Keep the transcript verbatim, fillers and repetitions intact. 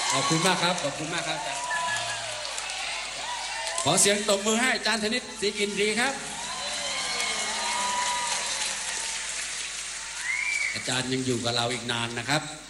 ขอบคุณมากครับขอบคุณมากครับขอเสียงตบมือให้อาจารย์ธนิตศรีกินรีครับอาจารย์ยังอยู่กับเราอีกนานนะครับ